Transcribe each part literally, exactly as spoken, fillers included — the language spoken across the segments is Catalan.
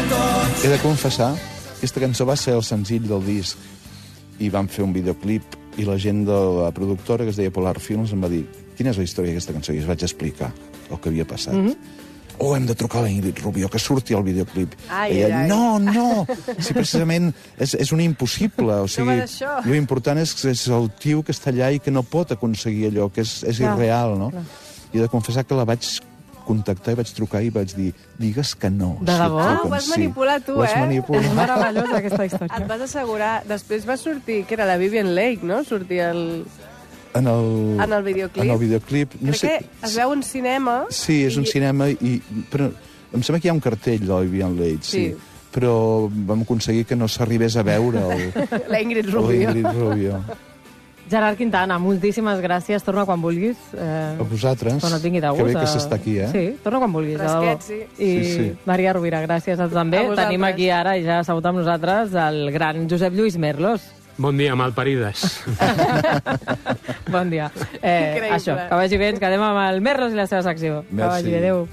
He de confessar que aquesta cançó va ser el senzill del disc i vam fer un videoclip i la gent de la productora, que es deia Polar Films, em va dir quina és la història d'aquesta cançó? I es vaig explicar el que havia passat. Mm-hmm. Oh, hem de trucar a la Ingrid Rubio, que surti al videoclip. Ai, I ella, ai. no, no, si precisament és, és un impossible. O sigui, va d'això. lo important és que és el tio que està allà i que no pot aconseguir allò, que és, és Clar, irreal, no? clar. I he de confessar que la vaig contactar i vaig trucar i vaig dir, digues que no. De si et debò? truquen, Ah, ho vas sí. manipular tu, Ho vaig eh? manipular. És meravellosa, aquesta història. Et vas assegurar... Després va sortir, que era la Vivian Lake, no? Sortia el... En el, En el videoclip. En el videoclip. No Crec sé, que es veu un cinema... sí, és un i... cinema, i, però em sembla que hi ha un cartell de la Vivian Leigh, sí. Sí. Però vam aconseguir que no s'arribés a veure el, La Ingrid el Rubio. Ingrid Rubio. Gerard Quintana, moltíssimes gràcies. Torna quan vulguis. Eh, A vosaltres, quan et vingui de gust. que bé que eh. s'està aquí, eh? Sí, torna quan vulguis. de Fresquet, debò. sí. I Sí, sí. Maria Rovira, gràcies a tu també. A vosaltres. Tenim aquí ara, i ja assegut amb nosaltres, el gran Josep Lluís Merlos. Bon dia, malparides. Bon dia. Eh, Increïble. això, que vagi bé, ens quedem amb el Merlos i la seva secció. Que Merci. vagi bé, adéu.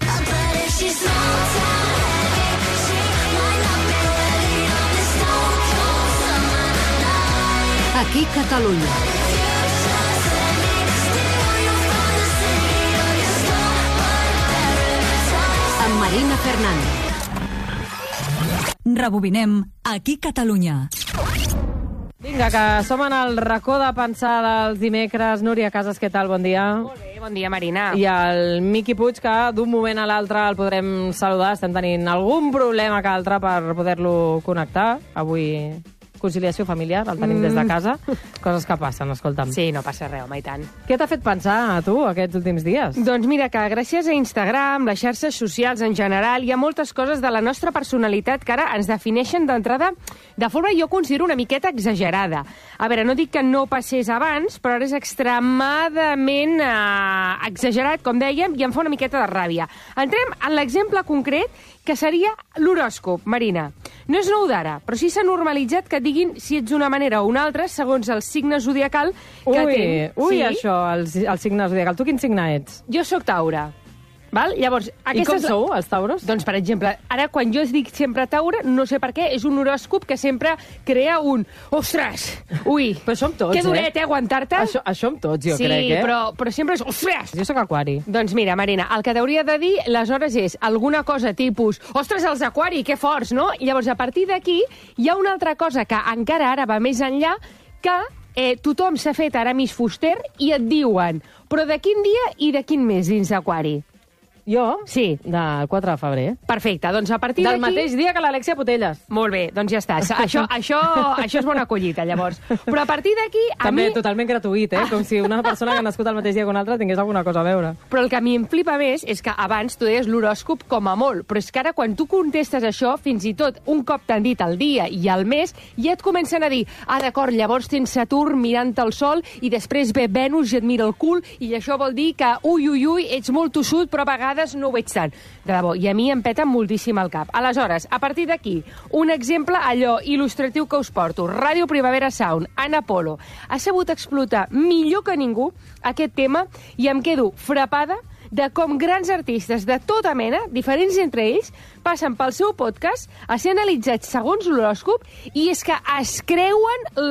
Aquí Catalunya. Amb Marina Fernández. Rebobinem Aquí Catalunya. Vinga, que som en el racó de pensar dels dimecres. Núria Casas, què tal? Bon dia. Molt bé, bon dia, Marina. I el Miqui Puig, que d'un moment a l'altre el podrem saludar. Estem tenint algun problema que altre per poder-lo connectar. Avui conciliació familiar, el tenim mm. des de casa. Coses que passen, escolta'm. Sí, no passa res, home, i tant. Què t'ha fet pensar a tu aquests últims dies? Doncs mira que gràcies a Instagram, les xarxes socials en general, hi ha moltes coses de la nostra personalitat que ara ens defineixen d'entrada de forma, jo considero, una miqueta exagerada. A veure, no dic que no passés abans, però ara és extremadament eh, exagerat, com dèiem, i em fa una miqueta de ràbia. Entrem en l'exemple concret, que seria l'horòscop, Marina. No és nou d'ara, però sí s'ha normalitzat que et diguin si ets d'una manera o una altra segons el signe zodiacal que ui, tens. ui, Sí? això, el, el signe zodiacal. Tu quin signe ets? Jo sóc Taure. Val? Llavors, I com és la- sou, els tauros? Doncs, per exemple, ara quan jo dic sempre Taure, no sé per què, és un horòscop que sempre crea un... Ostres! Ui! Però som tots, que eh? duret, eh, aguantar-te. Això, això amb tots, jo sí, crec, eh? però, però sempre és... Ostres! Jo sóc aquari. Doncs mira, Marina, el que t'hauria de dir, aleshores, és alguna cosa tipus ostres, els aquari, que forts, no? I llavors, a partir d'aquí, hi ha una altra cosa que encara ara va més enllà, que eh, tothom s'ha fet ara Miss Fuster i et diuen però de quin dia i de quin mes dins aquari? Jo? Sí. Del quatre de febrer. Perfecte, doncs a partir Del d'aquí... mateix dia que l'Alexia Putelles. Molt bé, doncs ja està. Això, això, això és bona collita, llavors. Però a partir d'aquí, a També mi... totalment gratuït, eh? Com si una persona que ha nascut el mateix dia que una altra tingués alguna cosa a veure. Però el que a mi em flipa més és que abans tu deies l'horòscop com a molt, però és que ara quan tu contestes això, fins i tot un cop t'han dit el dia i el mes, ja et comencen a dir ah, d'acord, llavors tens Saturn mirant el sol i després ve Venus i et mira el cul i això vol dir que ui, ui, ui, ets molt tossut, però a vegades no ho ets tant. De debò, i a mi em peta moltíssim el cap. Aleshores, a partir d'aquí, un exemple allò il·lustratiu que us porto. Ràdio Primavera Sound, Ana Polo, ha sabut explotar millor que ningú aquest tema i em quedo frapada de com grans artistes de tota mena, diferents entre ells, passen pel seu podcast a ser analitzats segons l'horòscop i és que es creuen